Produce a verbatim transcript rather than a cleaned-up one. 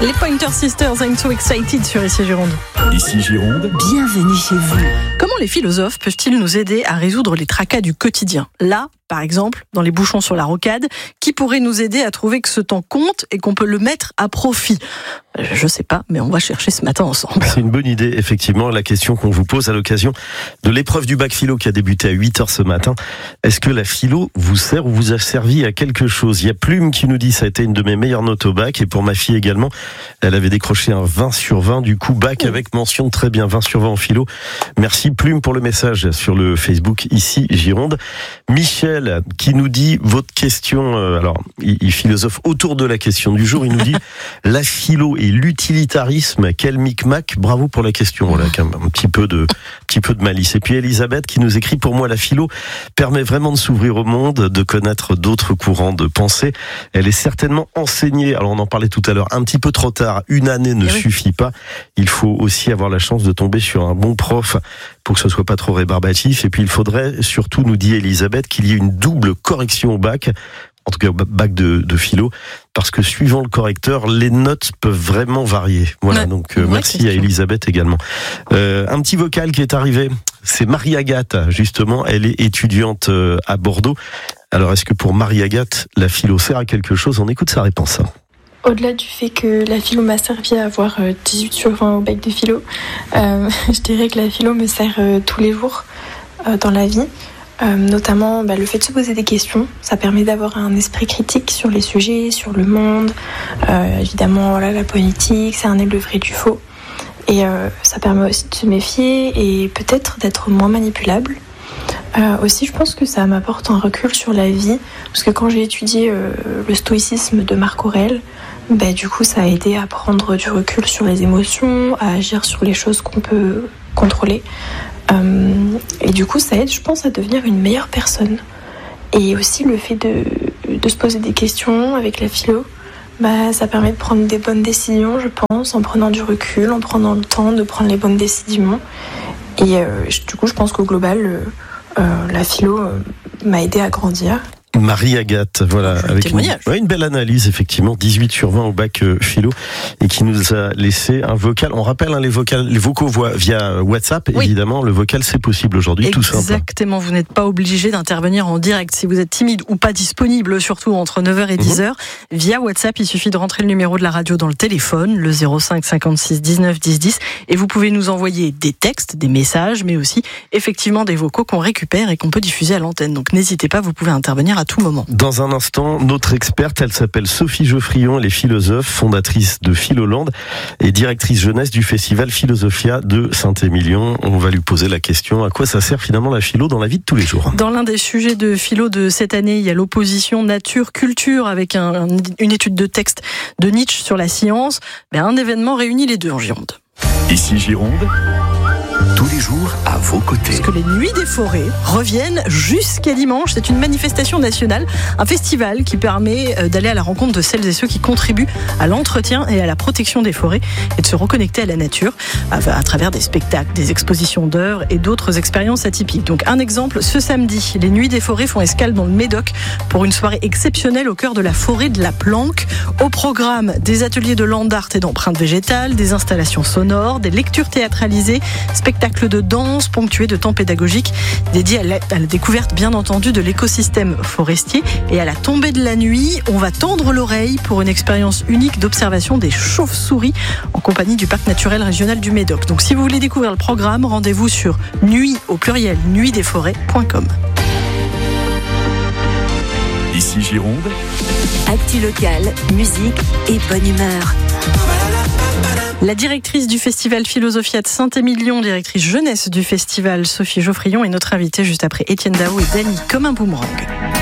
Les Pointer Sisters, I'm so excited sur Ici Gironde. Ici Gironde. Bienvenue chez vous. Comment les philosophes peuvent-ils nous aider à résoudre les tracas du quotidien ? Là, par exemple, dans les bouchons sur la rocade, qui pourrait nous aider à trouver que ce temps compte et qu'on peut le mettre à profit ? Je sais pas, mais on va chercher ce matin ensemble. C'est une bonne idée, effectivement, la question qu'on vous pose à l'occasion de l'épreuve du bac philo qui a débuté à huit heures ce matin. Est-ce que la philo vous sert ou vous a servi à quelque chose ? Il y a Plume qui nous dit ça a été une de mes meilleures notes au bac, et pour ma fille également, elle avait décroché un vingt sur vingt, du coup bac avec mention très bien, vingt sur vingt en philo. Merci Plume pour le message sur le Facebook Ici Gironde. Michel qui nous dit votre question, euh, alors il, il philosophe autour de la question du jour, il nous dit la philo et l'utilitarisme, quel micmac, bravo pour la question, voilà, un petit peu de, petit peu de malice. Et puis Elisabeth qui nous écrit, pour moi la philo permet vraiment de s'ouvrir au monde, de connaître d'autres courants de pensée. Elle est certainement enseignée, alors on en parlait tout à l'heure, un petit peu trop tard, une année ne oui. suffit pas, il faut aussi avoir la chance de tomber sur un bon prof pour que ce soit pas trop rébarbatif. Et puis il faudrait surtout, nous dit Elisabeth, qu'il y ait une double correction au bac, en tout cas au bac de, de philo, parce que suivant le correcteur, les notes peuvent vraiment varier. Voilà, ouais, donc euh, merci question. À Elisabeth également. Euh, un petit vocal qui est arrivé, c'est Marie-Agathe, justement, elle est étudiante à Bordeaux. Alors est-ce que pour Marie-Agathe, la philo sert à quelque chose ? On écoute sa réponse. Au-delà du fait que la philo m'a servi à avoir dix-huit sur vingt au bac de philo, euh, je dirais que la philo me sert euh, tous les jours euh, dans la vie. Euh, notamment bah, le fait de se poser des questions, ça permet d'avoir un esprit critique sur les sujets, sur le monde. Euh, évidemment, voilà, la politique, c'est un le vrai du faux. Et euh, ça permet aussi de se méfier et peut-être d'être moins manipulable. Euh, aussi, je pense que ça m'apporte un recul sur la vie, parce que quand j'ai étudié euh, le stoïcisme de Marc Aurèle, bah, du coup, ça a aidé à prendre du recul sur les émotions, à agir sur les choses qu'on peut contrôler. Euh, et du coup, ça aide, je pense, à devenir une meilleure personne. Et aussi, le fait de, de se poser des questions avec la philo, bah, ça permet de prendre des bonnes décisions, je pense, en prenant du recul, en prenant le temps de prendre les bonnes décisions. Et euh, du coup, je pense qu'au global, euh, euh, la philo euh, m'a aidé à grandir. Marie-Agathe, voilà, avec une, ouais, une belle analyse, effectivement, dix-huit sur vingt au bac euh, philo, et qui nous a laissé un vocal. On rappelle, hein, les, vocales, les vocaux voient via WhatsApp, oui. Évidemment, le vocal c'est possible aujourd'hui, tout simple. Exactement, vous n'êtes pas obligé d'intervenir en direct. Si vous êtes timide ou pas disponible, surtout entre neuf heures et dix heures, mmh. via WhatsApp, il suffit de rentrer le numéro de la radio dans le téléphone, le zéro cinq cinquante-six dix-neuf dix dix, et vous pouvez nous envoyer des textes, des messages, mais aussi effectivement des vocaux qu'on récupère et qu'on peut diffuser à l'antenne. Donc n'hésitez pas, vous pouvez intervenir à tout moment. Dans un instant, notre experte, elle s'appelle Sophie Geoffrion, elle est philosophe, fondatrice de Philoland et directrice jeunesse du festival Philosophia de Saint-Émilion. On va lui poser la question, à quoi ça sert finalement la philo dans la vie de tous les jours ? Dans l'un des sujets de philo de cette année, il y a l'opposition nature-culture avec un, une étude de texte de Nietzsche sur la science. Ben, un événement réunit les deux en Gironde. Ici Gironde, tous les jours à vos côtés. Parce que les Nuits des Forêts reviennent jusqu'à dimanche. C'est une manifestation nationale, un festival qui permet d'aller à la rencontre de celles et ceux qui contribuent à l'entretien et à la protection des forêts et de se reconnecter à la nature à travers des spectacles, des expositions d'œuvres et d'autres expériences atypiques. Donc un exemple, ce samedi, les Nuits des Forêts font escale dans le Médoc pour une soirée exceptionnelle au cœur de la forêt de la Planque. Au programme, des ateliers de land art et d'empreintes végétales, des installations sonores, des lectures théâtralisées, spectacles de danse ponctués de temps pédagogiques dédiés à la, à la découverte bien entendu de l'écosystème forestier. Et à la tombée de la nuit, on va tendre l'oreille pour une expérience unique d'observation des chauves-souris en compagnie du parc naturel régional du Médoc. Donc si vous voulez découvrir le programme, rendez-vous sur nuit au pluriel nuit des forêts point com. Ici Gironde, actu locale, musique et bonne humeur. La directrice du festival Philosophia de Saint-Émilion, directrice jeunesse du festival, Sophie Geoffrion, est notre invitée juste après Étienne Dao et Dany comme un boomerang.